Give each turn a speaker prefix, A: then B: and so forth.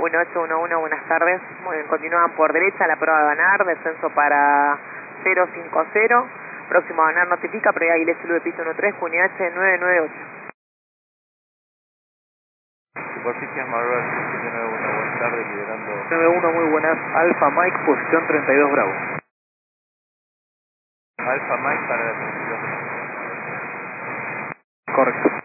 A: 1811, buenas tardes. Muy bien, continúan por derecha la prueba de ganar, descenso para 050. Próximo a ganar notifica, previa Aguilés Zulu de piso 13, QNH 998.
B: Superficie Amarora 791, buenas tardes, liderando.
C: 91, muy buenas. Alfa Mike, posición 32 Bravo.
B: Alfa Mike para la 32.
C: Correcto.